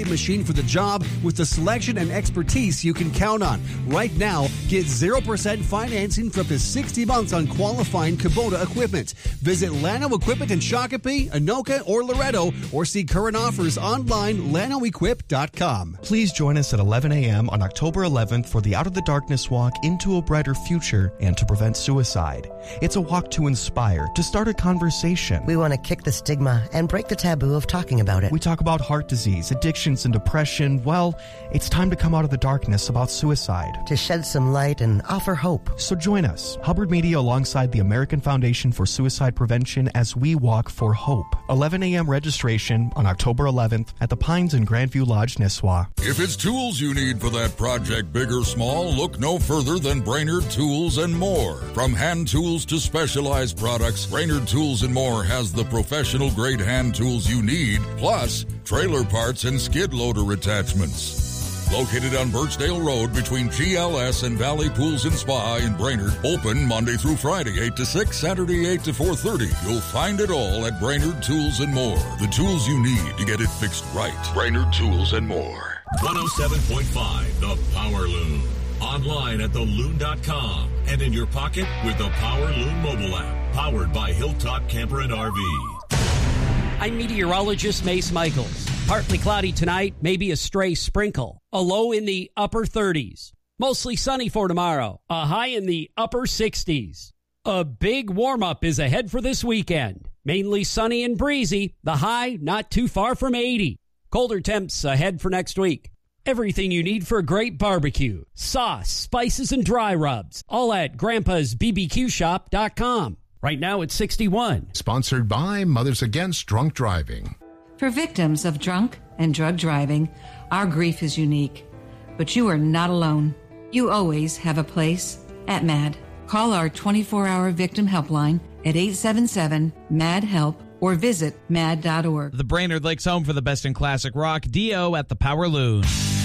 machine for the job with the selection and expertise you can count on. Right now, get 0% financing for up to 60 months on qualifying Kubota equipment. Visit Llano Equipment in Shakopee, Anoka, or Loretto, or see current offers online, LanoEquip.com. Please join us at 11 a.m. on October 11th for the Out of the Darkness Walk into a Brighter Future and to prevent suicide. It's a walk to inspire, to start a conversation. We want to kick the stigma and break the taboo of talking about it. We talk about heart disease, addictions, and depression. Well, it's time to come out of the darkness about suicide. To shed some light and offer hope. So join us, Hubbard Media alongside the American Foundation for Suicide Prevention as we walk for hope. 11 a.m. registration on October 11th at the Pines in Grandview Lodge, Nisswa. If it's tools you need for that project, big or small, look no further than Brainerd Tools and More. From hand tools to specialized products, Brainerd Tools and More has the professional grade hand tools you need, plus trailer parts and skid loader attachments. Located on Birchdale Road between GLS and Valley Pools and Spa in Brainerd. Open Monday through Friday, 8 to 6, Saturday, 8 to 4:30. You'll find it all at Brainerd Tools and More. The tools you need to get it fixed right. Brainerd Tools and More. 107.5, The Power Loom. Online at theloon.com and in your pocket with the Power Loom mobile app. Powered by Hilltop Camper and RV. I'm meteorologist Mace Michaels. Partly cloudy tonight, maybe a stray sprinkle. A low in the upper 30s. Mostly sunny for tomorrow. A high in the upper 60s. A big warm-up is ahead for this weekend. Mainly sunny and breezy. The high not too far from 80. Colder temps ahead for next week. Everything you need for a great barbecue. Sauce, spices, and dry rubs. All at Grandpa'sBBQShop.com. Right now it's 61. Sponsored by Mothers Against Drunk Driving. For victims of drunk and drug driving, our grief is unique. But you are not alone. You always have a place at MAD. Call our 24-hour victim helpline at 877-MAD-HELP or visit mad.org. The Brainerd Lakes home for the best in classic rock. Dio at the Power Loom.